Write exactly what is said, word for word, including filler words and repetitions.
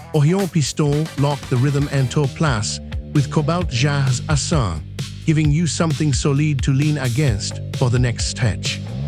Orion Piston lock the rhythm and toe place with Cobalt Jazz Assin, giving you something solid to lean against for the next stretch.